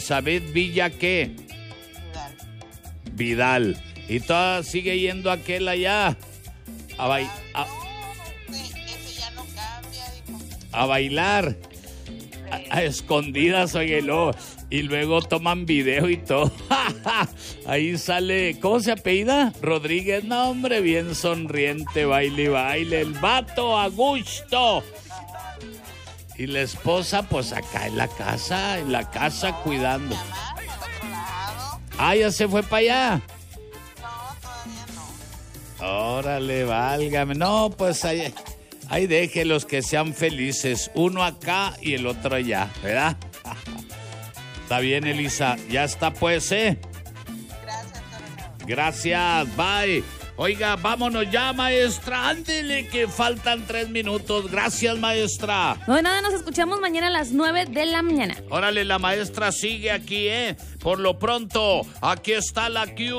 Elizabeth Villa, ¿qué? Vidal. Y toda sigue yendo aquel allá Ese ya no cambia, dijo. a bailar. A escondidas, oígelo. Y luego toman video y todo. Ahí sale, ¿cómo se apellida? Rodríguez, no hombre, bien sonriente, baile y baile. El vato a gusto. Y la esposa, pues acá en la casa cuidando. Ah, ya se fue para allá. No, todavía no. Órale, válgame. No, pues ahí déjelos que sean felices. Uno acá y el otro allá, ¿verdad? Está bien, Elisa. Ya está, pues, Gracias, coronel. Gracias, bye. Oiga, vámonos ya, maestra. Ándele, que faltan 3 minutos. Gracias, maestra. No, nada, nos escuchamos mañana a las 9 de la mañana. Órale, la maestra sigue aquí, Por lo pronto, aquí está la Q.